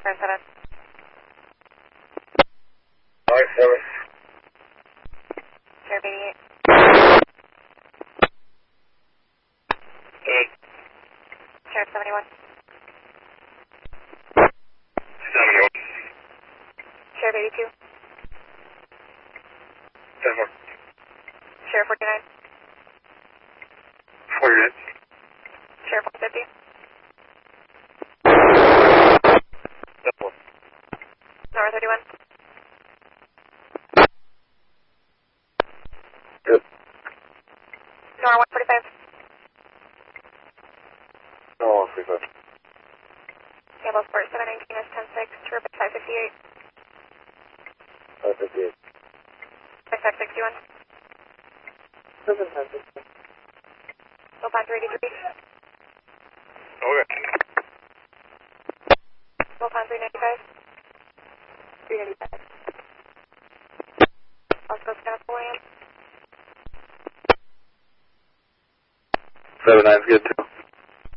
7. Alright, 7. Sheriff 88. 8. Sheriff 71. 71. Sheriff 82. 7. Sheriff 49. 49. Sheriff 150. 7. Nora 31. Good. Nora 145. No, 145. Campbell Sport 719 is 106. Terrific 558. 558. 5561. 7. Lopon 383. Okay. Lopon 395. 395. Osco Scout William. 79's good too.